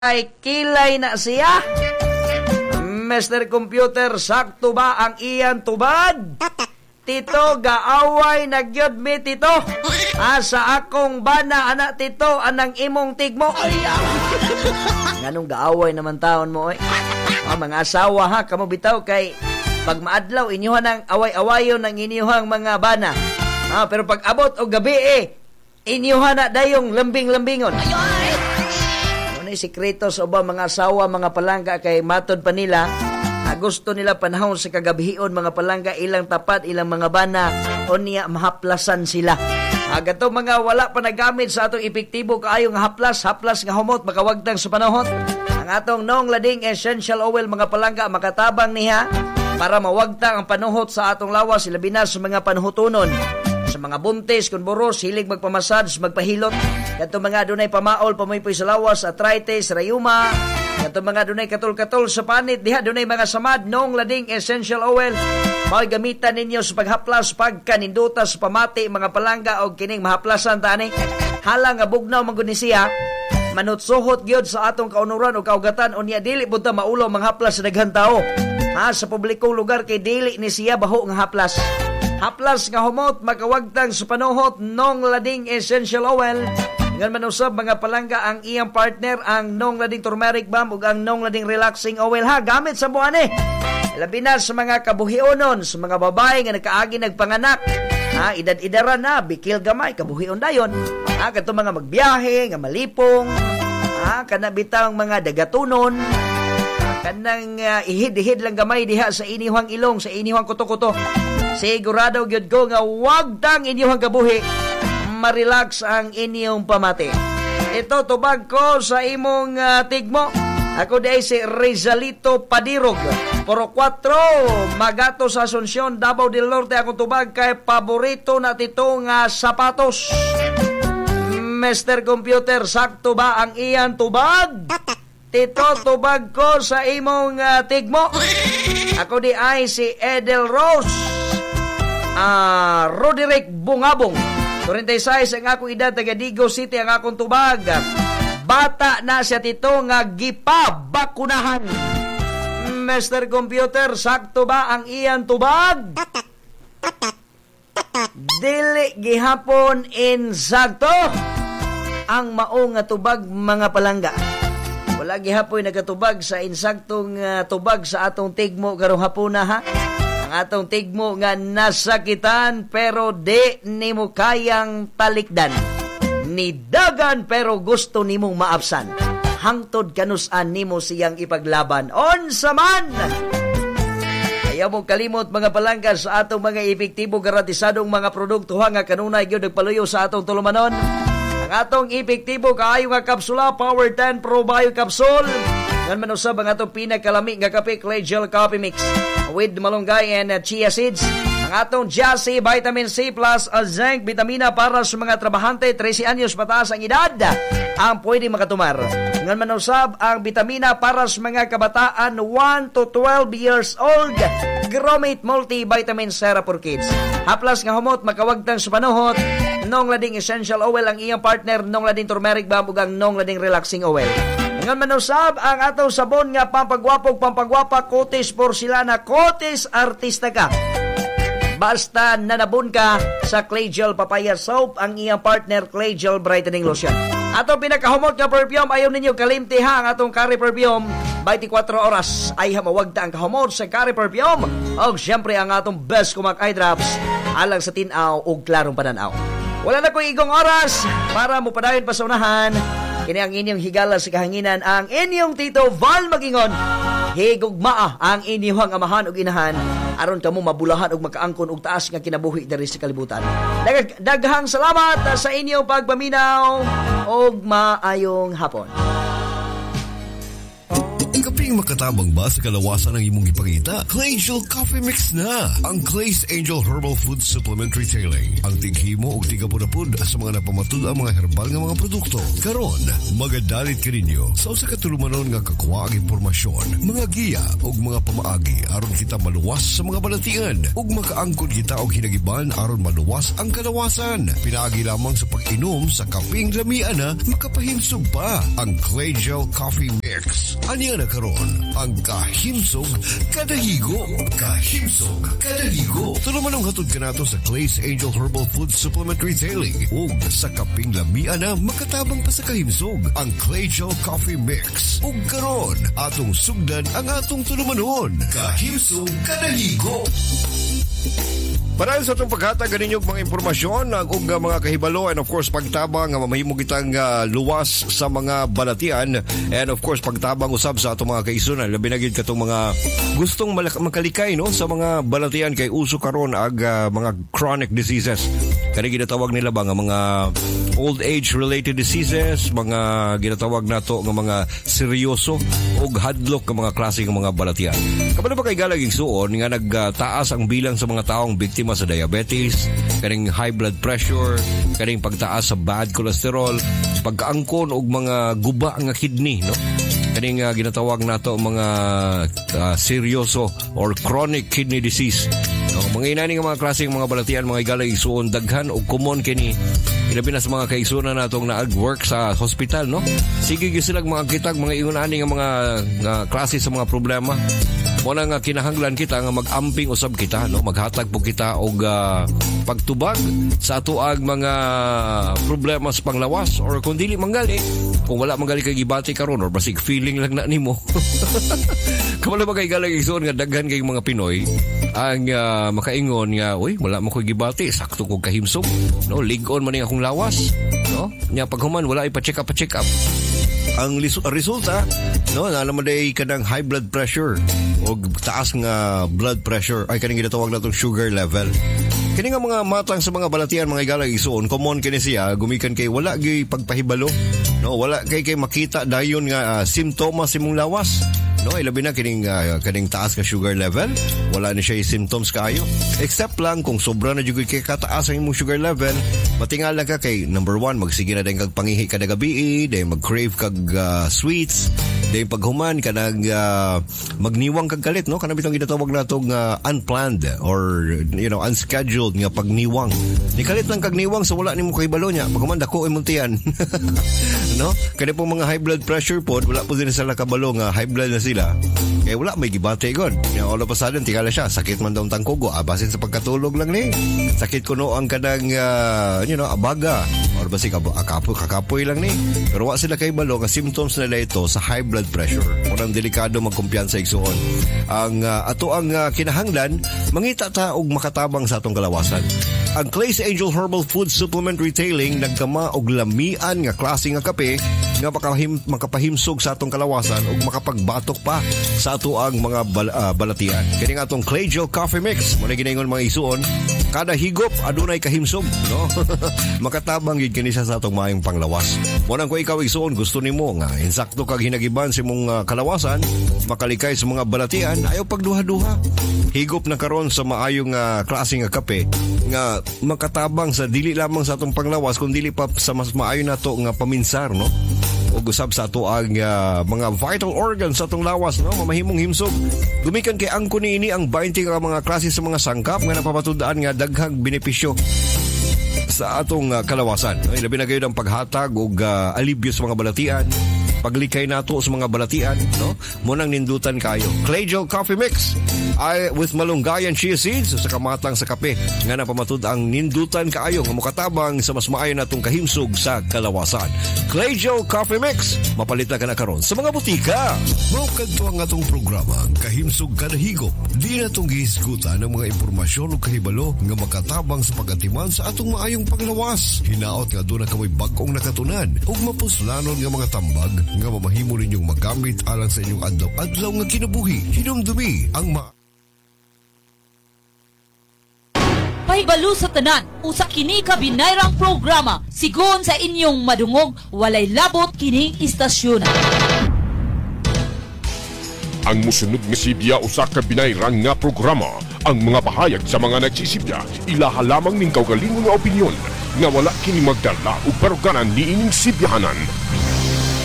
ay kilay na siya. Mr. Computer, sakto ba ang iyan tubad? Tito, gaaway nagyod mi tito. Asa akong bana anak tito anang imong tigmo. Nganong gaaway naman taon mo mga asawa ha, kamo bitaw kay pag maadlaw inyuhan ang away-awayon ng inyuhang mga bana. Pero pag abot o gabi inyuhan na dayong lambing-lambingon. Sikreto sa ubang mga asawa, mga palangga kay matod pa nila gusto nila panahon sa kagabihion mga palangga ilang tapat ilang mga bana o niya mahaplasan sila. Gato mga wala pa nagamit sa atong epektibo kaayong haplas nga humot makawagtang sa panahon. Ang atong Nong Lading Essential Oil mga palangga makatabang niya para mawagtang ang panuhot sa atong lawas ilabi na sa mga panuhotonon. Sa mga buntis, kung buros, hilig magpamassage, magpahilot. Kanto mga dunay pamaol, pamaypoy sa lawas, arthritis, rayuma. Kanto mga dunay katol-katol sa panit, diha dunay mga samad, Nong Lading Essential Oil. May gamitan ninyo sa paghaplas, pagkaninduta sa pamati, mga palangga o kining mahaplasan tani. Halang nga bugnaw mangguni siya, manutsuhot gyud sa atong kaunuran o kaugatan o niya dili bunta maulo mga haplas sa daghang tao. Sa publikong lugar kay dili ni siya baho nga haplas. Haplas nga humot, makawagtang sa panuhot, Nong Lading Essential Oil. Ngan manusab mga palangga ang iyang partner, ang Nong Lading Turmeric Balm ug ang Nong Lading Relaxing Oil ha. Gamit sa buwan labi na sa mga kabuhionon, sa mga babae nga nagkaagi nagpanganak. Idad-idaran na, bikil gamay, kabuhion dayon. Kadto mga magbiyahe, nga malipong. Kana bitang mga dagatunon. Kanang ihid-ihid lang gamay diha sa inihang ilong, sa inihang kuto-kuto. Sigurado gyud ko nga wag tang inyong kabuhi ma-relax ang inyong pamati. Ito tubag ko sa imong tigmo. Ako day si Rizalito Padirog. Puro 4 Magato sa Asuncion, Davao del Norte. Ako tubag kay paborito na tito nga sapatos. Mr. Computer, sakto ba ang iyan tubag? Tito, tubag ko sa imong tigmo. Ako di ay si Edel Rose. Roderick Bungabong 46 ang akong edad, taga Digo City ang akong tubag. Bata na siya tito nga gipabakunahan. Mr. Computer, sakto ba ang iyan tubag? Dili gihapon insakto ang maong nga tubag mga palangga. Wala gihapon nagatubag sa insaktong tubag sa atong tigmo karong hapon na ha. Atong tigmo nga nasakitan pero di nimo kayang talikdan. Nidagan pero gusto nimong maapsan. Hangtod kanusan nimo siyang ipaglaban. Onsa man! Ayaw mo kalimot mga palangga sa atong mga epektibo garantisadong mga produkto nga kanunay gyud nagpaluyo sa atong tulumanon. Ang atong epektibo kaayo nga kapsula Power 10 Pro Bio Capsule. Ngan manusab ang atong pinagkalami nga kape Clay Gel Coffee Mix with malunggay and chia seeds. Ang atong Jassy Vitamin C plus zinc vitamina para sa mga trabahante 13 anyos pataas ang edad ang pwede makatumar. Ngan manusab ang vitamina para sa mga kabataan 1 to 12 years old. Gromate Multivitamin Syrup for Kids. Haplas nga humot makawagtang sa panuhot. Nong Lading Essential Oil ang iyang partner, Nong Lading Turmeric Balm ug ang Nong Lading Relaxing Oil. Ngan manusab ang atong sabon nga pampagwapa Cotis Porcelana, Cotis Artista ka. Basta nanabon ka sa Clay Gel Papaya Soap ang iyang partner Clay Gel Brightening Lotion. Atong pinakahumot nga perfume ayaw ninyo kalimti ha ang atong Curry Perfume 24 oras ay hamawagta ang kahumot sa Curry Perfume og syempre ang atong best kumak eye drops alang sa tinaw ug klarong pananaw. Wala na ko igong oras para mo padayon pa sa unahan. Kini ang inyong higala sa kahanginan, ang inyong Tito Val Magingon. Higugmaa ang inyong amahan ug inahan aron kamo mabulahan ug makaangkon og taas nga kinabuhi diri sa kalibutan. Daghang salamat sa inyong pagpaminaw og maayong hapon. Kaping makatabang ba sa kalawasan ng imong ipangita? Clangel Coffee Mix na! Ang Clay's Angel Herbal Food Supplement Retailing. Ang tighimo o tigapod-apod sa mga napamatud ang mga herbal nga mga produkto. Karon, magadalit ka ninyo sa usa ka tulumanon nga kakuha ang impormasyon, mga giya o mga pamaagi aron kita maluwas sa mga balatian ug makaangkon kita og hinagiban aron maluwas ang kalawasan. Pinaagi lamang sa pag-inom sa kaping lamian na makapahimsog pa ang Clangel Coffee Mix. Aniya na karon ang kahimsog kada higo. Kahimsog kada higo. Tulumanong hatod ka nato sa Clay's Angel Herbal Food Supplement Retailing ug sa kaping lamian na makatabang pa sa kahimsog ang Clangel Coffee Mix. Ug karon atong sugdan ang atong tulumanon. Kahimsog kada higo. Para sa itong paghatag ganinyo mga impormasyon ug mga kahibalo and of course pagtabang nga mamahimo kitang luwas sa mga balatian and of course pagtabang usab sa atong mga kaisunan labi na gid katong mga gustong makalikay no sa mga balatian kay uso karon ag mga chronic diseases kani ginatawag nila ba nga mga old age related diseases, mga ginatawag nato nga mga seryoso ug hadlok nga mga klase nga mga balatian. Kabalo pa kay galag igsuon nga nagtaas ang bilang sa mga taong biktima sa diabetes, kaning high blood pressure, kaning pagtaas sa bad cholesterol, pagkaangkon og mga guba nga kidney, no? Kaning ginatawag nato mga seryoso or chronic kidney disease. No, mga inani nga mga klase ng mga balatian mga igalag igsuon daghan og common kini ilabi na sa mga kaisunan natong naag-work sa hospital, no? Sige gyud sila mga kitag mga ingon-ani nga mga klase sa mga problema. Muna nga kinahanglan kita nga mag-amping usab kita, no? Maghatag po kita og pagtubag sa atuag mga problema sa panglawas or kung dili manggali, kung wala manggali kay gibati karon or basig feeling lang na nimo. Kamalo ba kay galag igsoon nga daghan kay mga Pinoy ang makaingon nga uy wala mo koy gibati sakto kog kahimsog, no? Lig-on man ning akong lawas, no? Nya paghuman wala ipa-check up ang resulta, no, naman day kanang high blood pressure o taas nga blood pressure ay kaning ginatawag natong sugar level. Kini nga mga matang sa mga balatian mga igalag isuon common kini siya gumikan kay wala gyud pagpahibalo, no, wala kay makita dayon nga simptomas imong lawas. No, ilabi na kining taas nga sugar level, wala ni siya symptoms kaayo. Except lang kung sobra na jud kay kataas ang imong sugar level, matingala ka kay number 1 magsige na din kag pangihi kada gabi, day mag-crave kag sweets, day paghuman kanang magniwang kag kalit, no? Kana bitong ginatawag natong unplanned or unscheduled nga pagniwang. Ni kalit lang kag niwang sa wala nimo kahibalo nya, paghuman dako imong tiyan. No? Kani pong mga high blood pressure pod wala po din sila kabalo nga high blood na sila. Kaya wala may gibate god. All of a sudden tingala siya, sakit man daw ang tangkugo, basin sa pagkatulog lang ni. Sakit kuno ang kadang abaga or basi kakapoy lang ni. Pero wa sila kay balo nga symptoms nila ito sa high blood pressure. Unang delikado magkumpiyansa igsuon. Ang ato ang kinahanglan mangita ta og makatabang sa atong kalawasan. Ang Clay's Angel Herbal Food Supplement Retailing nagkama og lamian nga klase nga kape nga makapahimsog sa atong kalawasan ug makapagbatok pa sa ato ang mga balatian. Kini nga atong Clangel Coffee Mix mo na ginaingon mga isuon, kada higop adunay kahimsog, no? Makatabang gid kini sa atong maayong panglawas. Mo nang ko ikaw isuon gusto nimo nga insakto kag hinagiban sa imong kalawasan, makalikay sa mga balatian, ayaw pagduha-duha. Higop na karon sa maayong klase nga kape nga makatabang sa dili lamang sa atong panglawas kundi dili pa sa mas maayo nato nga paminsar, no? O gusab sa ato ang mga vital organs sa atong lawas, no? Mamahimong himsog. Gumikan kay angko niini ang 20 ka mga klase sa mga sangkap nga napapatudaan nga daghang benepisyo sa atong kalawasan, no? Ilabi na gayud ang paghatag og alibyo sa mga balatian, paglikay nato sa mga balatian, no? Munang nindutan kayo. Clangel Coffee Mix ay with malunggayan chia seeds sa kamatang sa kape nga napamatud ang nindutan kaayo nga mokatabang sa mas maayo natong kahimsog sa kalawasan. Clangel Coffee Mix, mapalita ka na karon sa mga butika. Mao kadto ang atong programa Kahimsog Kada Higop. Di na itong gihisgutan ng mga impormasyon o kahibalo nga makatabang sa pagatiman sa atong maayong panglawas. Hinaot nga doon na kaway bagong nakatunan ug mapuslanon nga mga tambag nga mamahimo ninyong magamit alang sa inyong adlaw-adlaw nga kinabuhi. Hinumdumi ang Pahibalo sa tanan, usa kini ka binayrang programa. Sigon sa inyong madungog, walay labot kining istasyon. Ang musunod nga sibya usa ka binayrang nga programa. Ang mga pahayag sa mga nagsisibya ilaha lamang ning kaugalingon nga opinyon nga wala kini magdala og baruganan niining sibyahanan.